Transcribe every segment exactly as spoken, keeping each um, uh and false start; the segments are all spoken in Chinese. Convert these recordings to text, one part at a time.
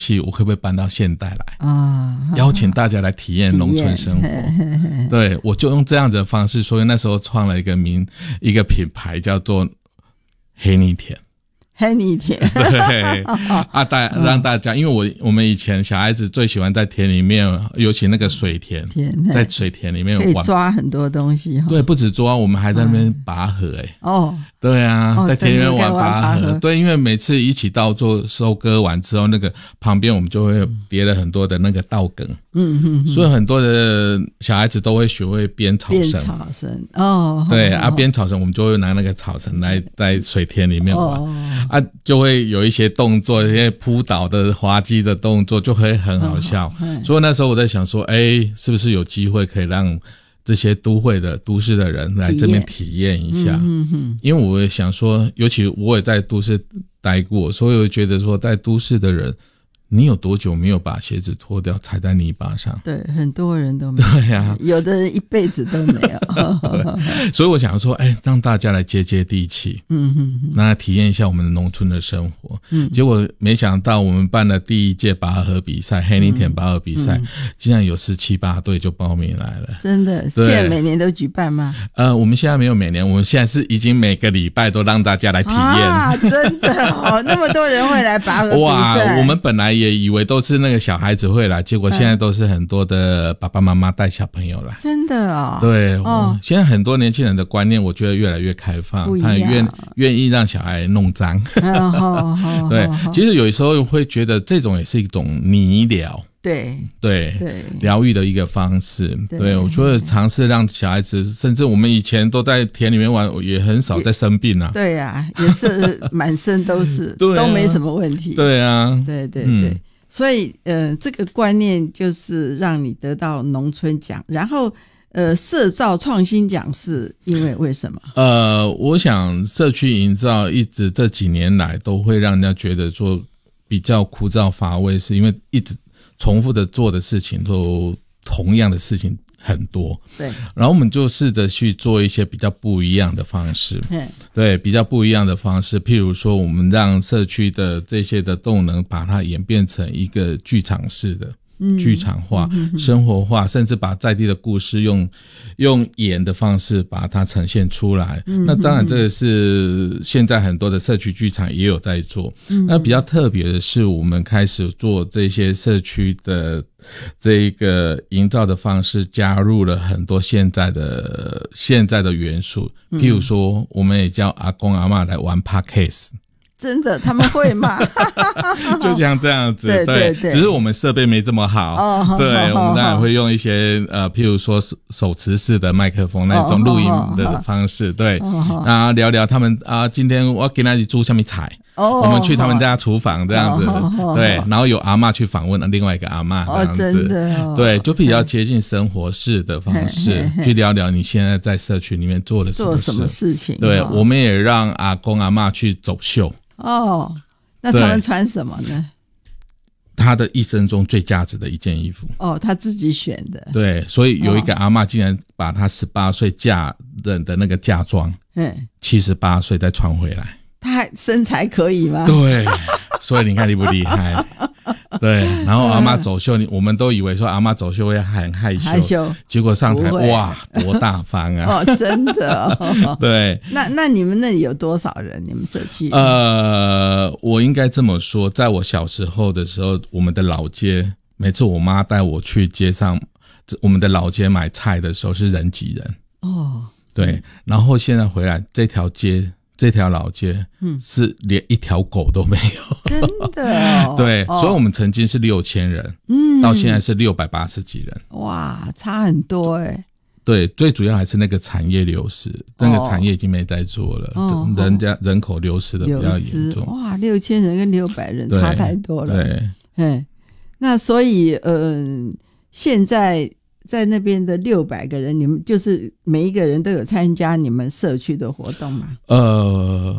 戏我可不可以搬到现代来啊？ 邀请大家来体验农村生活。对，我就用这样的方式，所以那时候创了一个名一个品牌叫做黑泥田。 黑泥田， 对啊，大让大家，因为我我们以前小孩子最喜欢在田里面，尤其那个水田，在水田里面可以抓很多东西哈。 对，不止抓，我们还在那边拔河哎、欸。 哦， 对啊， 哦、 在田里面玩拔河。 河对，因为每次一起稻作收割完之后，那个旁边我们就会叠了很多的那个稻梗。嗯嗯，所以很多的小孩子都会学会编草绳。 编草绳哦， 对、 哦、 啊，编草绳我们就会拿那个草绳来在水田里面玩。哦啊，就会有一些动作，一些扑倒的滑稽的动作，就会很好笑。嗯、所以那时候我在想说，哎，是不是有机会可以让这些都会的都市的人来这边体验一下？嗯嗯，因为我也想说，尤其我也在都市待过，所以我觉得说，在都市的人，你有多久没有把鞋子脱掉踩在泥巴上？ 对，很多人都没有。 对呀、啊， 有的人一辈子都没有。 所以我想说，哎，让大家来接接地气，嗯嗯，那体验一下我们的农村的生活。嗯，结果没想到我们办了第一届拔河比赛，黑泥田拔河比赛，嗯嗯、竟然有十七八队就报名来了。 真的，现在每年都举办吗？ 呃，我们现在没有每年，我们现在是已经每个礼拜都让大家来体验。 啊，真的哦，那么多人会来拔河比赛。 哇，我们本来也以为都是那个小孩子会来，结果现在都是很多的爸爸妈妈带小朋友来。 真的哦。 对，哦，现在很多年轻人的观念，我觉得越来越开放，他很愿愿意让小孩弄脏。 哦、 对，其实有时候会觉得这种也是一种泥疗。 对对对， 疗愈的一个方式。对，对我觉得尝试让小孩子，甚至我们以前都在田里面玩，也很少在生病啊。 对啊，也是满身都是，对啊、都没什么问题。 对啊， 对对对。嗯，所以呃，这个观念就是让你得到农村奖，然后呃，社造创新奖是因为为什么？ 呃，我想社区营造一直这几年来都会让人家觉得说比较枯燥乏味，是因为一直重复的做的事情都同样的事情很多。对，然后我们就试着去做一些比较不一样的方式。对，比较不一样的方式，譬如说我们让社区的这些的动能把它演变成一个剧场式的剧场化、嗯、生活化，甚至把在地的故事用用演的方式把它呈现出来。嗯、那当然这个是现在很多的社区剧场也有在做。嗯、那比较特别的是我们开始做这些社区的这一个营造的方式，加入了很多现在的现在的元素，譬如说我们也叫阿公阿嬷来玩 Podcast。 真的，他们会吗？ 就像这样子，对对对，只是我们设备没这么好。哦，对，哦、我们当然会用一些呃，譬如说手持式的麦克风那种录音的方式，哦、对，哦、然後聊聊他们啊，今天我给那里煮什么菜。哦，我们去他们家厨房这样子，哦、对，然后有阿嬷去访问另外一个阿嬷这样子，哦真的哦、对，就比较接近生活式的方式去聊聊你现在在社区里面做了什么事， 做什么事情。 对， 哦、 我们也让阿公阿嬷去走秀。 哦，那他们穿什么呢？ 他的一生中最价值的一件衣服。 哦，他自己选的。对， 所以有一个阿嬷竟然把他十八岁嫁人的那个嫁妆，嗯，七十八岁再穿回来。 他还身材可以吗？ 对，所以你看厉不厉害？对，然后阿嬷走秀，我们都以为说阿嬷走秀会很害羞，害羞，结果上台哇，多大方啊！ 哦，真的、哦。 对， 那那你们那里有多少人？你们社区？ 呃，我应该这么说，在我小时候的时候，我们的老街，每次我妈带我去街上，我们的老街买菜的时候是人挤人。哦，对，然后现在回来这条街。这条老街，嗯，是连一条狗都没有， 真的、哦。 对，哦、所以我们曾经是六千人，嗯，到现在是六百八十几人， 哇，差很多哎、欸。 对，最主要还是那个产业流失，哦、那个产业已经没在做了，哦、人家人口流失的比较严重。 哇，六千人跟六百人差太多了。 对， 嗯，那所以，嗯、呃，现在。在那边的六百个人，你们就是每一个人都有参加你们社区的活动吗？ 呃，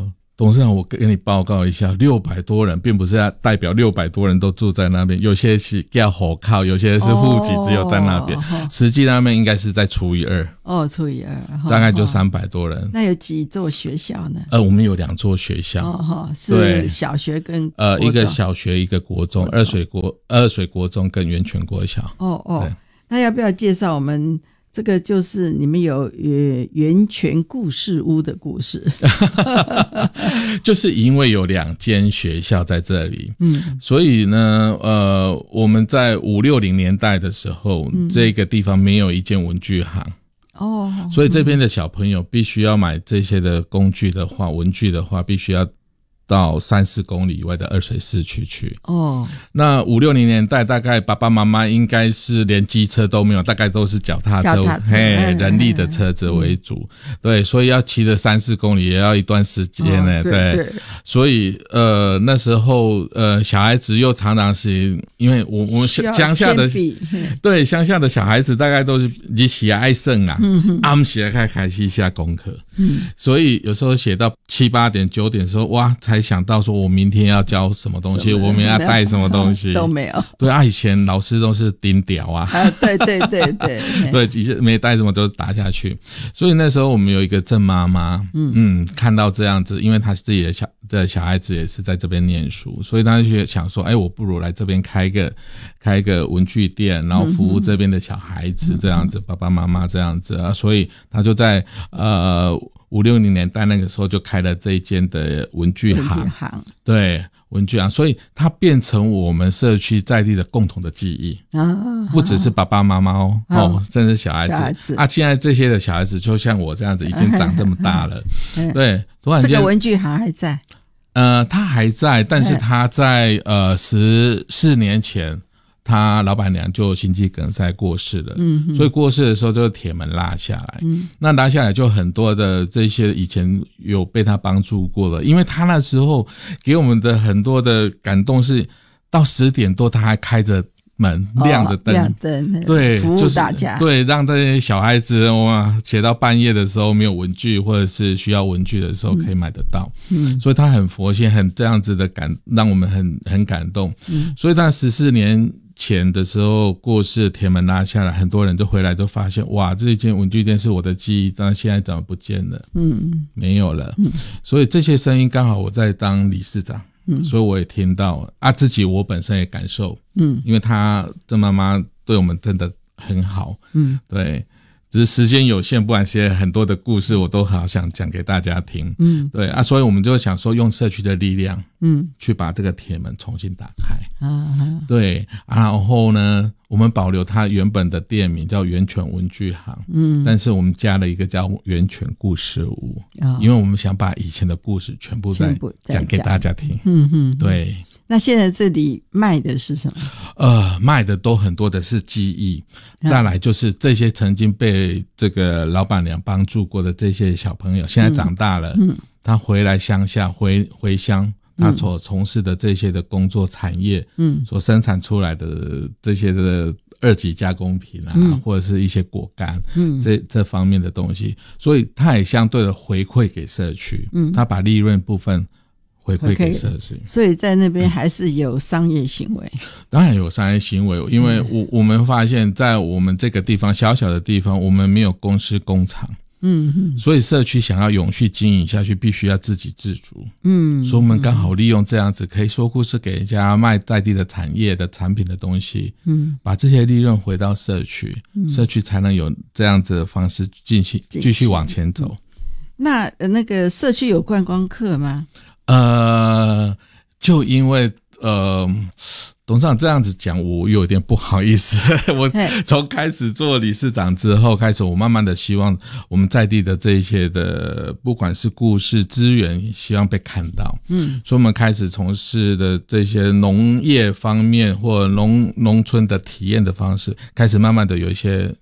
董事长，我跟你报告一下，六百多人并不是代表六百多人都住在那边，有些是叫火靠，有些是户籍只有在那边，哦、实际那边应该是在除以二。 哦，除以二， 大概就三百多人。 那有几座学校呢？ 呃，我们有两座学校， 哦，是小学跟国呃一个小学一个国中，二水国二水国中跟源泉国小。 哦哦，那要不要介绍我们？这个就是你们有呃源泉故事屋的故事， 就是因为有两间学校在这里， 嗯， 所以呢，呃，我们在五六零年代的时候，嗯、这个地方没有一间文具行， 哦， 所以这边的小朋友必须要买这些的工具的话，文具的话，必须要到三四公里以外的二水市区去。 哦， 那五六零年代大概爸爸妈妈应该是连机车都没有，大概都是脚踏车，嘿，人力的车子为主。嗯、对，所以要骑了三四公里也要一段时间呢、哦。对，对所以呃那时候呃小孩子又常常是因为我我们乡下的对乡下的小孩子大概都是你写爱胜啊，他们写开开始下功课， 嗯， 所以有时候写到七八点九点的时候，哇，才想到说我明天要教什么东西，我们要带什么东西都没有。 对啊，以前老师都是顶屌啊， 啊对对对对对，其实没带什么都打下去。所以那时候我们有一个郑妈妈，嗯嗯，看到这样子，因为她自己的小的小孩子也是在这边念书，所以她就想说，哎，我不如来这边开一个开一个文具店，然后服务这边的小孩子，这样子，嗯、爸爸妈妈这样子啊，所以她就在呃。五六零年代那个时候就开了这一间的文具行， 文具行对文具行，所以它变成我们社区在地的共同的记忆啊， 不只是爸爸妈妈哦， 啊、 哦，甚至小孩子, 小孩子啊，现在这些的小孩子就像我这样子，已经长这么大了，对，突然间这个文具行还在， 呃，他还在，但是他在呃十四年前。他老板娘就心肌梗塞过世了， 嗯， 所以过世的时候就铁门拉下来， 嗯， 那拉下来就很多的这些以前有被他帮助过了，因为他那时候给我们的很多的感动是到十点多他还开着门，亮着灯， 亮灯， 对， 服务大家， 就是、对，让这些小孩子哇写到半夜的时候没有文具或者是需要文具的时候可以买得到， 嗯， 所以他很佛心，很这样子的感，让我们很很感动， 嗯， 所以他十四年。前的时候过世，铁门拉下来，很多人就回来就发现，哇，这一间文具店是我的记忆，但现在怎么不见了？ 嗯， 没有了。 嗯， 所以这些声音刚好我在当理事长，嗯，所以我也听到啊，自己我本身也感受， 嗯， 因为他的妈妈对我们真的很好， 嗯， 对。只是时间有限，不然写很多的故事我都好想讲给大家听。 嗯， 对啊，所以我们就想说用社区的力量， 嗯， 去把这个铁门重新打开。 啊， 对啊，然后呢，我们保留它原本的店名叫源泉文具行， 嗯， 但是我们加了一个叫源泉故事屋， 哦， 因为我们想把以前的故事全部再讲给大家听。 嗯嗯， 对。 那现在这里卖的是什么？ 呃，卖的都很多的是记忆，再来就是这些曾经被这个老板娘帮助过的这些小朋友，现在长大了， 嗯， 他回来乡下，回回乡，他所从事的这些的工作产业， 嗯， 所生产出来的这些的二级加工品啊， 嗯， 或者是一些果干， 嗯， 这这方面的东西，所以他也相对的回馈给社区， 嗯， 他把利润部分回馈给社区， 所以在那边还是有商业行为。 当然有商业行为，因为我我们发现在我们这个地方小小的地方，我们没有公司工厂， 嗯嗯， 所以社区想要永续经营下去，必须要自给自足， 嗯， 所以我们刚好利用这样子，可以说故事给人家卖在地的产业的产品的东西， 嗯， 把这些利润回到社区，嗯，社区才能有这样子的方式继续继续往前走。 那那个社区有观光客吗？ 呃，就因为呃，董事长这样子讲，我有点不好意思。我从开始做理事长之后开始，我慢慢的希望我们在地的这一些的，不管是故事资源，希望被看到。 嗯， 所以我们开始从事的这些农业方面或农农村的体验的方式，开始慢慢的有一些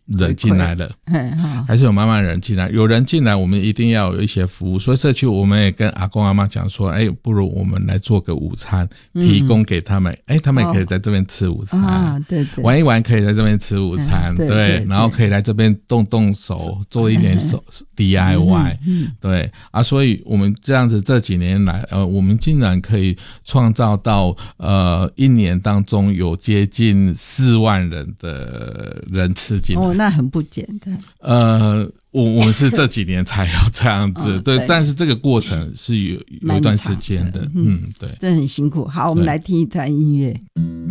人进来了， 嗯， 还是有慢慢人进来，有人进来，我们一定要有一些服务。所以社区我们也跟阿公阿嬷讲说，哎，不如我们来做个午餐，提供给他们，哎、嗯，他们也可以在这边吃午餐， 啊，对对， 玩一玩可以在这边吃午餐，嗯、对, 对, 对, 对，然后可以来这边动动手，做一点手、嗯、D I Y，、嗯嗯、对啊，所以我们这样子这几年来，呃，我们竟然可以创造到呃一年当中有接近四万人的人次进来。 哦，那很不简单。 呃，我我们是这几年才要这样子， 哦、 对, 对， 但是这个过程是有有一段时间的，嗯，对， 这很辛苦。好，我们来听一段音乐。